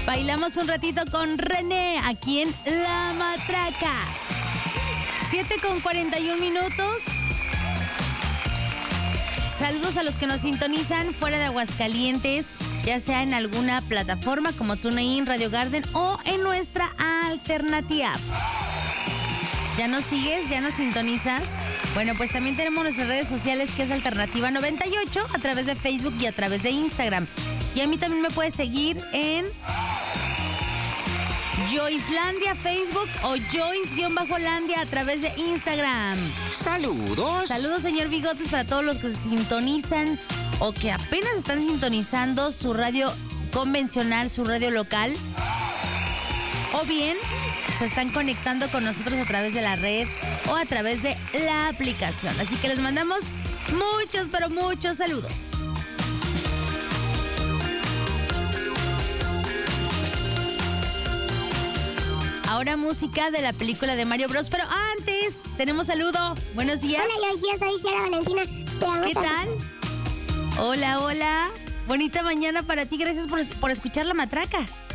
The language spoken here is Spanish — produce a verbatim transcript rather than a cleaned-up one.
Bailamos un ratito con René aquí en La Matraca. siete con cuarenta y un minutos. Saludos a los que nos sintonizan fuera de Aguascalientes, ya sea en alguna plataforma como TuneIn, Radio Garden o en nuestra alternativa. ¿Ya nos sigues? ¿Ya nos sintonizas? Bueno, pues también tenemos nuestras redes sociales, que es Alternativa noventa y ocho, a través de Facebook y a través de Instagram. Y a mí también me puedes seguir en Joycelandia Facebook o Joyce-Landia a través de Instagram. ¡Saludos! Saludos, señor Bigotes, para todos los que se sintonizan o que apenas están sintonizando su radio convencional, su radio local. O bien se están conectando con nosotros a través de la red o a través de la aplicación. Así que les mandamos muchos, pero muchos saludos. Ahora música de la película de Mario Bros. Pero antes, tenemos saludo. Buenos días. Hola, yo, yo soy Sara Valentina. Te amo ¿Qué tanto. tal? Hola, hola. Bonita mañana para ti. Gracias por, por escuchar La Matraca.